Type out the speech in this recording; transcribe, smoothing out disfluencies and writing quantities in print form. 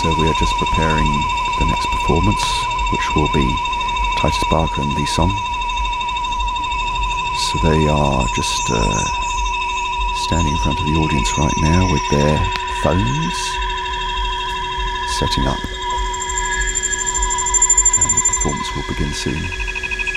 So we are just preparing the next performance, which will be Titus Barker and Lee Son. So they are just standing in front of the audience right now with their phones, setting up, and the performance will begin soon.